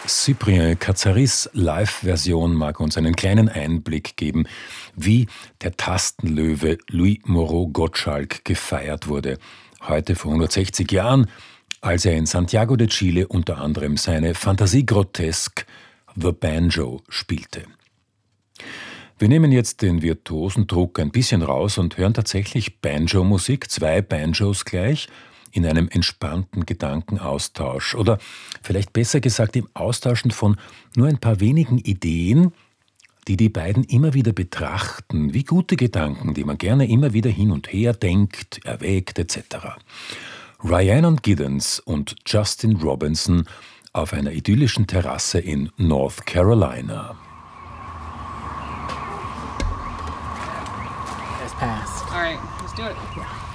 Cyprien Katsaris Live-Version mag uns einen kleinen Einblick geben, wie der Tastenlöwe Louis Moreau Gottschalk gefeiert wurde. Heute vor 160 Jahren, als er in Santiago de Chile unter anderem seine Fantasie grotesk The Banjo spielte. Wir nehmen jetzt den virtuosen Druck ein bisschen raus und hören tatsächlich Banjo-Musik, 2 Banjos gleich, in einem entspannten Gedankenaustausch oder vielleicht besser gesagt im Austauschen von nur ein paar wenigen Ideen, die die beiden immer wieder betrachten, wie gute Gedanken, die man gerne immer wieder hin und her denkt, erwägt etc. Rhiannon Giddens und Justin Robinson auf einer idyllischen Terrasse in North Carolina. Pass. All right, let's do it. Yeah.